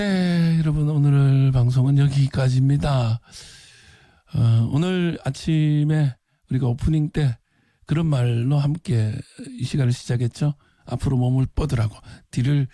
네, 여러분 오늘 방송은 여기까지입니다. 오늘 아침에 우리가 오프닝 때 그런 말로 함께 이 시간을 시작했죠. 앞으로 몸을 뻗으라고. 뒤를